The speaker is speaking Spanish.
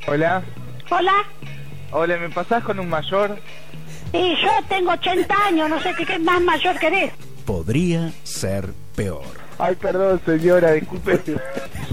Hola. Hola. Hola, ¿me pasás con un mayor? Y yo tengo 80 años, no sé qué más mayor querés. Podría ser peor. Ay, perdón, señora, disculpe.